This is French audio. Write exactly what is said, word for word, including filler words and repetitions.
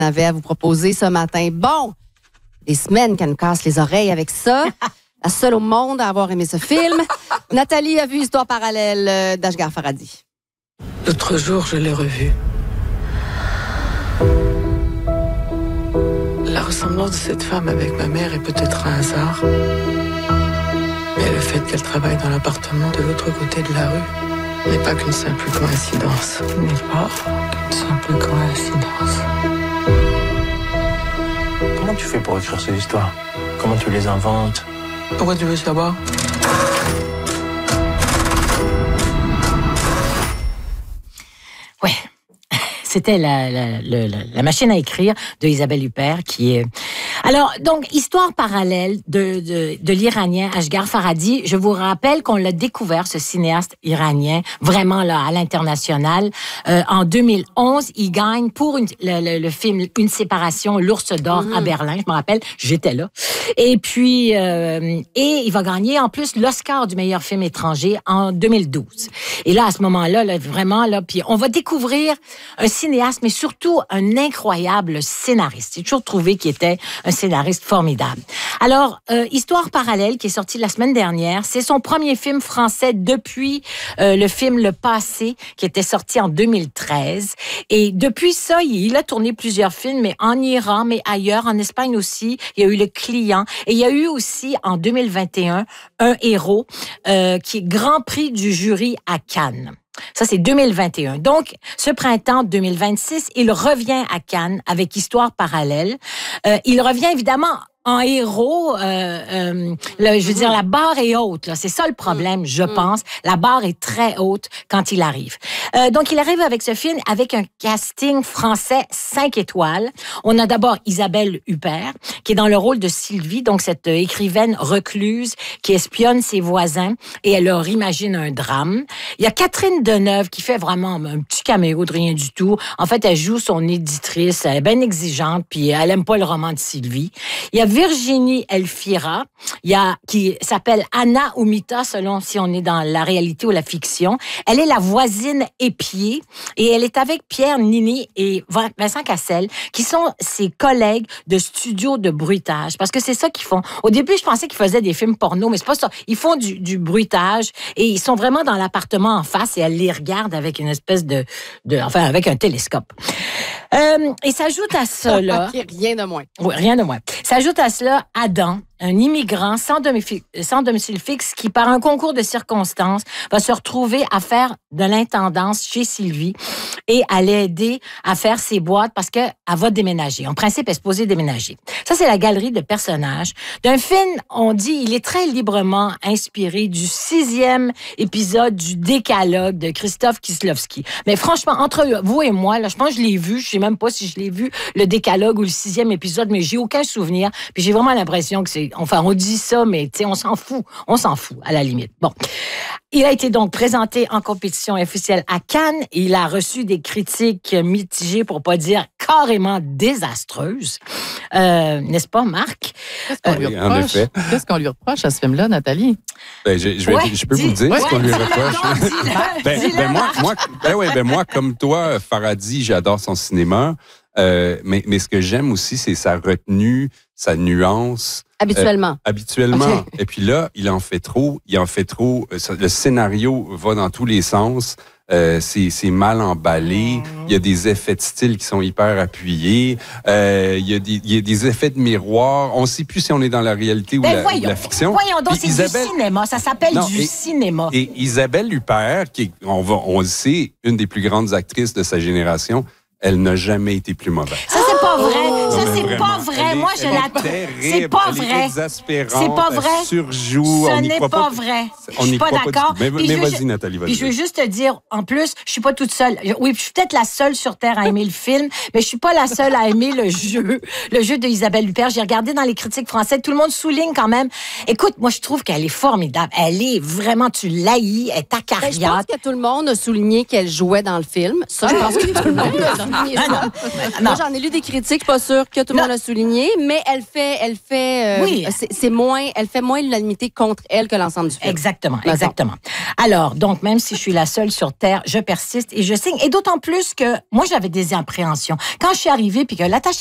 avait à vous proposer ce matin. Bon, des semaines qu'elle nous casse les oreilles avec ça. La seule au monde à avoir aimé ce film. Nathalie a vu Histoire parallèle d'Ashghar Farhadi. L'autre jour, je l'ai revu. La ressemblance de cette femme avec ma mère est peut-être un hasard. Mais le fait qu'elle travaille dans l'appartement de l'autre côté de la rue n'est pas qu'une simple coïncidence. N'est pas qu'une simple coïncidence. Comment tu fais pour écrire ces histoires? Comment tu les inventes? Pourquoi tu veux savoir? Ouais. C'était la, la, la, la machine à écrire de Isabelle Huppert qui est... Alors, donc, histoire parallèle de, de, de l'Iranien Ashghar Farhadi. Je vous rappelle qu'on l'a découvert, ce cinéaste iranien, vraiment là, à l'international. Euh, en deux mille onze, il gagne pour une, le, le, le film Une séparation, l'Ours d'or mm-hmm. à Berlin. Je me rappelle, j'étais là. Et puis, euh, et il va gagner en plus l'Oscar du meilleur film étranger en deux mille douze. Et là, à ce moment-là, là, vraiment, là, puis on va découvrir un cinéaste, mais surtout un incroyable scénariste. J'ai toujours trouvé qu'il était un scénariste formidable. Alors, euh, Histoire parallèle, qui est sorti la semaine dernière, c'est son premier film français depuis euh, le film Le Passé, qui était sorti en deux mille treize. Et depuis ça, il a tourné plusieurs films, mais en Iran, mais ailleurs, en Espagne aussi. Il y a eu Le Client. Et il y a eu aussi, en deux mille vingt et un, Un héros, euh, qui est Grand Prix du jury à Cannes. Ça, c'est deux mille vingt et un. Donc, ce printemps deux mille vingt-six, il revient à Cannes avec Histoire parallèle. Euh, il revient évidemment en héros. Euh, euh, le, je veux dire, la barre est haute. Là. C'est ça le problème, je pense. La barre est très haute quand il arrive. Euh, donc, il arrive avec ce film avec un casting français cinq étoiles. On a d'abord Isabelle Huppert, qui est dans le rôle de Sylvie, donc cette écrivaine recluse qui espionne ses voisins et elle leur imagine un drame. Il y a Catherine Deneuve qui fait vraiment un petit caméo de rien du tout. En fait, elle joue son éditrice, elle est bien exigeante, puis elle aime pas le roman de Sylvie. Il y a Virginie Elfira, il y a, qui s'appelle Anna ou Mita, selon si on est dans la réalité ou la fiction. Elle est la voisine épiée et elle est avec Pierre Nini et Vincent Cassel, qui sont ses collègues de studio de bruitage. Parce que c'est ça qu'ils font. Au début, je pensais qu'ils faisaient des films porno, mais c'est pas ça. Ils font du, du bruitage et ils sont vraiment dans l'appartement en face et elle les regarde avec une espèce de, de enfin, avec un télescope. Euh, et s'ajoute à cela... Okay, rien de moins. Oui, rien de moins. S'ajoute à cela Adam, un immigrant sans domicile, sans domicile fixe qui, par un concours de circonstances, va se retrouver à faire de l'intendance chez Sylvie et à l'aider à faire ses boîtes parce qu'elle va déménager. En principe, elle est supposée déménager. Ça, c'est la galerie de personnages d'un film, on dit, il est très librement inspiré du sixième épisode du Décalogue de Christophe Kieslowski. Mais franchement, entre vous et moi, là, je pense que je l'ai vu, je sais même pas si je l'ai vu, le Décalogue ou le sixième épisode, mais j'ai aucun souvenir. Puis j'ai vraiment l'impression que c'est... Enfin, on dit ça, mais tu sais, on s'en fout. On s'en fout, à la limite. Bon. Il a été donc présenté en compétition officielle à Cannes. Il a reçu des critiques mitigées, pour pas dire carrément désastreuses. Euh, n'est-ce pas, Marc? Qu'est-ce qu'on, euh, lui reproche? Qu'est-ce qu'on lui reproche à ce film-là, Nathalie? Ben, je, je, vais, ouais, je peux dis, vous le dire, ouais, ce qu'on lui reproche. ben, ben, moi, moi, ben, ouais, ben, moi, comme toi, Farhadi, j'adore son cinéma. Euh, mais, mais ce que j'aime aussi, c'est sa retenue, sa nuance. Habituellement. Euh, habituellement. Okay. Et puis là, il en fait trop. Il en fait trop. Le scénario va dans tous les sens. Euh, c'est, c'est mal emballé. Mmh. Il y a des effets de style qui sont hyper appuyés. Euh, il, y a des, il y a des effets de miroir. On ne sait plus si on est dans la réalité ou, ben la, voyons, ou la fiction. Voyons donc, c'est Isabelle... du cinéma. Ça s'appelle non, du et, cinéma. Et Isabelle Huppert, qui est, on, va, on le sait, une des plus grandes actrices de sa génération, elle n'a jamais été plus mauvaise. Ça, c'est pas vrai. Oh, ça, c'est vraiment. pas vrai. Elle Moi, est, je la trouve. C'est pas elle vrai. Est exaspérante, c'est pas vrai. Elle surjoue. Ce on n'est pas, pas pas vrai. On je suis pas d'accord. Pas mais mais vas-y, ju- Nathalie, vas-y. Puis je veux juste te dire, en plus, je suis pas toute seule. Oui, je suis peut-être la seule sur Terre à aimer le film, mais je suis pas la seule à aimer le jeu. Le jeu de Isabelle Huppert. J'ai regardé dans les critiques françaises. Tout le monde souligne quand même. Écoute, moi, je trouve qu'elle est formidable. Elle est vraiment, tu l'haïs. Elle est acariate. Ben, je pense que tout le monde a souligné qu'elle jouait dans le film. Ça, je pense que tout le monde a souligné ça. Non. Moi, j'en ai lu des critiques critique, pas sûr que tout le Non. monde a souligné, mais elle fait, elle fait, euh, Oui. c'est, c'est moins, elle fait moins l'unanimité contre elle que l'ensemble du film. Exactement, Mettons. exactement. Alors, donc, même si je suis la seule sur Terre, je persiste et je signe. Et d'autant plus que moi, j'avais des appréhensions. Quand je suis arrivée, puis que l'attaché